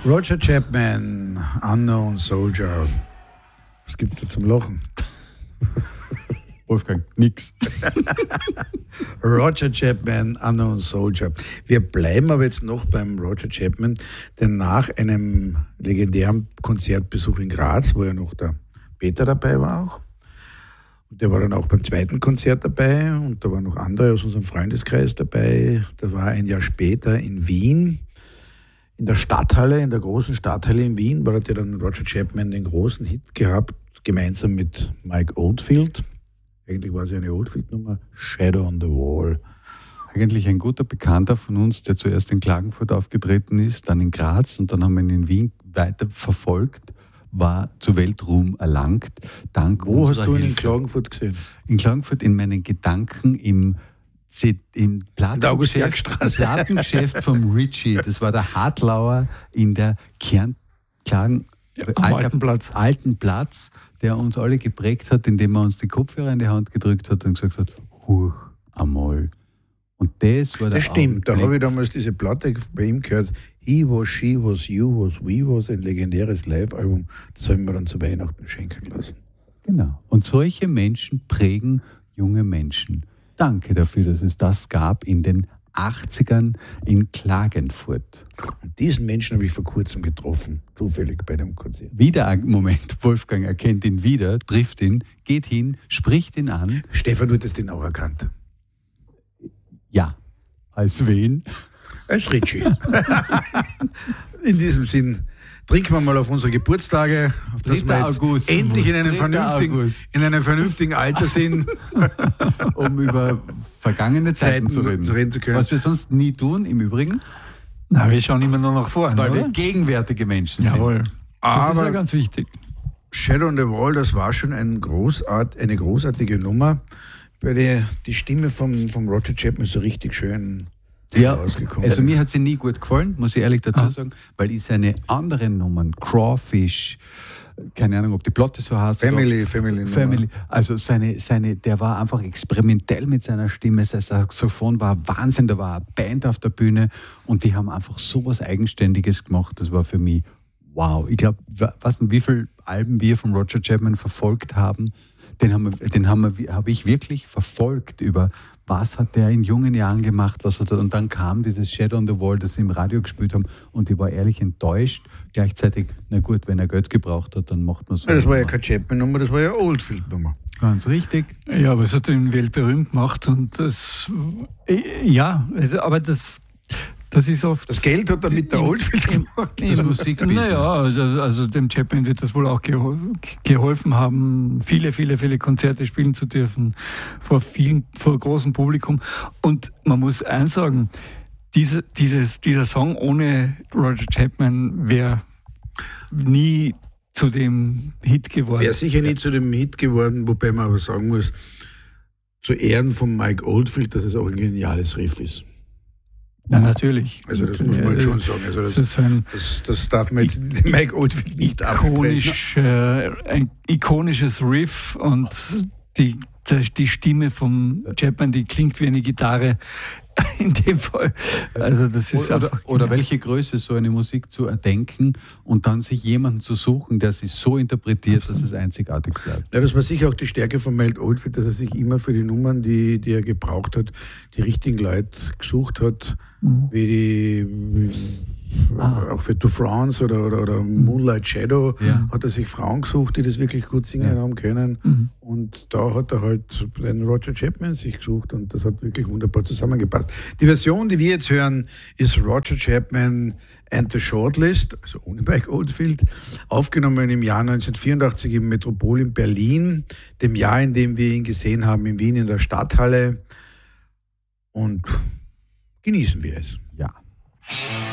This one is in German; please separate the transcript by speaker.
Speaker 1: Roger Chapman, Unknown Soldier. Was gibt es zum Lachen?
Speaker 2: Wolfgang, nix.
Speaker 1: Roger Chapman, Unknown Soldier. Wir bleiben aber jetzt noch beim Roger Chapman, denn nach einem legendären Konzertbesuch in Graz, wo ja noch der Peter dabei war auch, und der war dann auch beim zweiten Konzert dabei und da waren noch andere aus unserem Freundeskreis dabei. Da war ein Jahr später in Wien, in der Stadthalle, in der großen Stadthalle in Wien, war hat ja dann Roger Chapman den großen Hit gehabt, gemeinsam mit Mike Oldfield. Eigentlich war es ja eine Oldfield-Nummer, Shadow on the Wall.
Speaker 2: Eigentlich ein guter Bekannter von uns, der zuerst in Klagenfurt aufgetreten ist, dann in Graz und dann haben wir ihn in Wien weiter verfolgt, war zu Weltruhm erlangt. Dank
Speaker 1: Wo hast du ihn in
Speaker 2: Hilfe.
Speaker 1: Klagenfurt gesehen?
Speaker 2: In Klagenfurt in meinen Gedanken im Plattengeschäft vom Richie. Das war der Hartlauer in der alten Platz, der uns alle geprägt hat, indem er uns die Kopfhörer in die Hand gedrückt hat und gesagt hat, huch, einmal. Und das war der
Speaker 1: Das stimmt, da
Speaker 2: Augenblick.
Speaker 1: habe ich damals diese Platte bei ihm gehört, He Was, She Was, You Was, We Was, ein legendäres Live-Album, das habe ich mir dann zu Weihnachten schenken lassen.
Speaker 2: Genau. Und solche Menschen prägen junge Menschen. Danke dafür, dass es das gab in den 80ern in Klagenfurt.
Speaker 1: Und diesen Menschen habe ich vor kurzem getroffen, zufällig bei einem Konzert.
Speaker 2: Wieder ein Moment, Wolfgang erkennt ihn wieder, trifft ihn, geht hin, spricht ihn an.
Speaker 1: Stefan, du hättest den auch erkannt.
Speaker 2: Ja. Als wen?
Speaker 1: Als Ritchie. In diesem Sinn, trinken wir mal auf unsere Geburtstage, auf dass wir jetzt
Speaker 2: August.
Speaker 1: endlich in einem
Speaker 2: 3.
Speaker 1: vernünftigen Alter sind,
Speaker 2: Um über vergangene Zeiten zu reden.
Speaker 1: zu können.
Speaker 2: Was wir sonst nie tun, im Übrigen,
Speaker 3: Na, wir schauen immer nur nach vorne,
Speaker 2: weil wir
Speaker 3: oder?
Speaker 2: gegenwärtige Menschen sind.
Speaker 3: Jawohl. Das ist ja
Speaker 1: Aber
Speaker 3: ganz wichtig.
Speaker 1: Shadow on the Wall, das war schon eine großartige Nummer, bei der die Stimme vom Roger Chapman so richtig schön rausgekommen
Speaker 2: Also
Speaker 1: ist.
Speaker 2: mir hat sie nie gut gefallen, muss ich ehrlich dazu sagen, weil ich seine anderen Nummern, Crawfish, keine Ahnung, ob die Plotte so heißt.
Speaker 1: Family.
Speaker 2: Also der war einfach experimentell mit seiner Stimme. Sein Saxophon war Wahnsinn, da war eine Band auf der Bühne und die haben einfach sowas Eigenständiges gemacht. Das war für mich wow. Ich glaube, was wie viele Alben wir von Roger Chapman verfolgt haben, habe ich wirklich verfolgt über was hat der in jungen Jahren gemacht, was hat er, und dann kam dieses Shadow on the Wall, das sie im Radio gespielt haben und ich war ehrlich enttäuscht. Gleichzeitig, na gut, wenn er Geld gebraucht hat, dann macht man so.
Speaker 1: Ja, das war ja keine Chapman-Nummer, das war ja Oldfield-Nummer.
Speaker 2: Ganz richtig.
Speaker 3: Ja, aber es hat ihn weltberühmt gemacht und das, ja, also, aber das ist oft...
Speaker 1: Das Geld hat er mit der Oldfield gemacht.
Speaker 2: Das Musikbusiness.
Speaker 3: Naja, also dem Chapman wird das wohl auch geholfen haben, viele Konzerte spielen zu dürfen vor großem Publikum. Und man muss eins sagen, dieser Song ohne Roger Chapman wäre nie zu dem Hit geworden.
Speaker 1: Wäre sicher nicht zu dem Hit geworden, wobei man aber sagen muss, zu Ehren von Mike Oldfield, dass es auch ein geniales Riff ist.
Speaker 3: Na, natürlich.
Speaker 1: Also das muss man jetzt schon sagen. Also
Speaker 3: das ist so ein
Speaker 1: das darf man jetzt Mike Oldfield nicht abbrechen.
Speaker 3: ein ikonisches Riff und die Stimme vom Chapman, die klingt wie eine Gitarre in dem Fall. Also das ist
Speaker 2: oder welche Größe, so eine Musik zu erdenken und dann sich jemanden zu suchen, der sie so interpretiert, dass es einzigartig bleibt.
Speaker 1: Ja, das war sicher auch die Stärke von Mike Oldfield, dass er sich immer für die Nummern, die er gebraucht hat, die richtigen Leute gesucht hat, auch für To France oder Moonlight Shadow hat er sich Frauen gesucht, die das wirklich gut singen haben können. Und da hat er halt den Roger Chapman sich gesucht und das hat wirklich wunderbar zusammengepasst. Die Version, die wir jetzt hören, ist Roger Chapman and the Shortlist, also ohne Mike Oldfield, aufgenommen im Jahr 1984 im Metropol in Berlin, dem Jahr, in dem wir ihn gesehen haben in Wien in der Stadthalle. Und genießen wir es.
Speaker 2: Ja.